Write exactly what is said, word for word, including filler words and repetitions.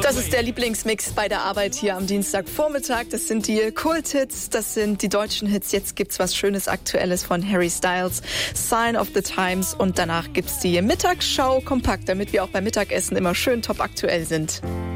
Das ist der Lieblingsmix bei der Arbeit hier am Dienstagvormittag. Das sind die Kult-Hits, das sind die deutschen Hits. Jetzt gibt's was Schönes Aktuelles von Harry Styles, Sign of the Times. Und danach gibt's die Mittagsschau kompakt, damit wir auch beim Mittagessen immer schön top aktuell sind.